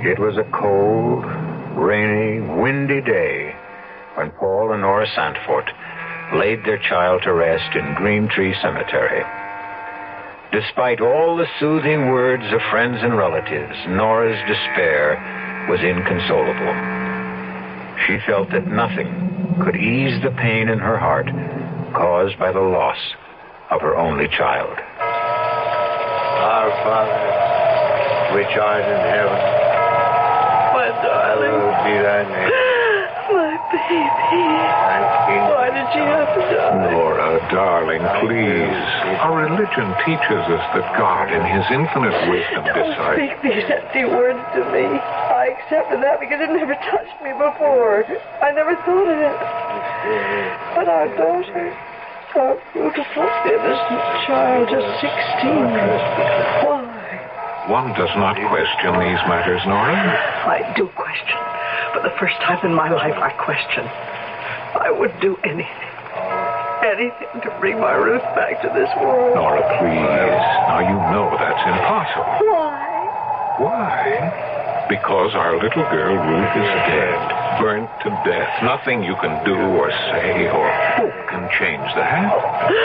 It was a cold, rainy, windy day when Paul and Nora Santfort laid their child to rest in Green Tree Cemetery. Despite all the soothing words of friends and relatives, Nora's despair was inconsolable. She felt that nothing could ease the pain in her heart caused by the loss of her only child. Our Father, which art in heaven, my darling. hallowed be thy name. My baby. Why did she have to die? Nora, darling, please. Our religion teaches us that God, in his infinite wisdom, Don't decides. speak these empty words to me. I accepted that because it never touched me before. I never thought of it. But our daughter, our beautiful, innocent child, just 16. Why? One does not question these matters, Nora. I do question. For the first time in my life, I question. I would do anything to bring my Ruth back to this world. Nora, please. Now, you know that's impossible. Why? Why? Because our little girl, Ruth, is dead. Burnt to death. Nothing you can do or say or hope can change that.